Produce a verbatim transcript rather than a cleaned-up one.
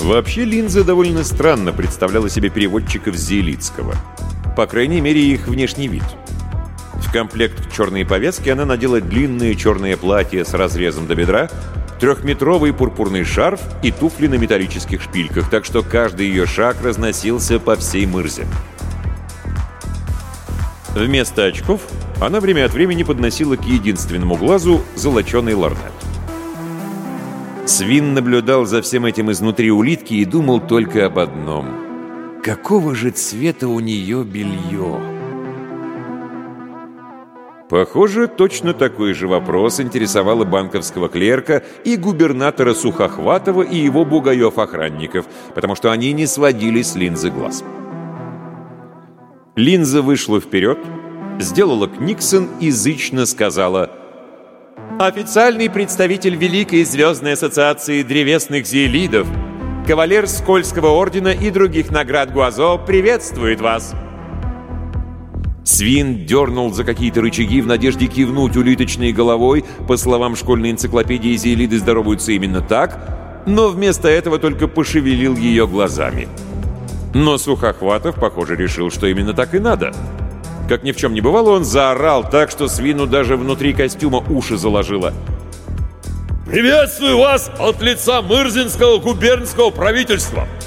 Вообще, Линза довольно странно представляла себе переводчиков Зиелицкого. По крайней мере, их внешний вид. В комплект к черной повязке она надела длинное черное платье с разрезом до бедра, трехметровый пурпурный шарф и туфли на металлических шпильках, так что каждый ее шаг разносился по всей Мырзе. Вместо очков она время от времени подносила к единственному глазу золоченый лорнет. Свин наблюдал за всем этим изнутри улитки и думал только об одном. Какого же цвета у нее белье? Похоже, точно такой же вопрос интересовал и банковского клерка, и губернатора Сухохватова, и его бугаев-охранников, потому что они не сводили с Линзы глаз. Линза вышла вперед, сделала книксон и зычно сказала: «Официальный представитель Великой Звездной Ассоциации Древесных Зиелидов, кавалер Скользкого Ордена и других наград Гуазо приветствует вас!» Свин дернул за какие-то рычаги в надежде кивнуть улиточной головой. По словам школьной энциклопедии, зиелиды здороваются именно так, но вместо этого только пошевелил ее глазами. Но Сухохватов, похоже, решил, что именно так и надо. Как ни в чем не бывало, он заорал так, что Свину даже внутри костюма уши заложило. «Приветствую вас от лица Мырзинского губернского правительства!